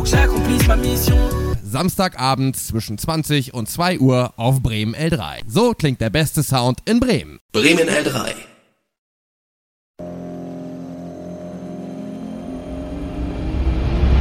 j'accomplis ma mission. Samstagabend zwischen 20 und 2 Uhr auf Bremen L3. So klingt der beste Sound in Bremen. Bremen L3.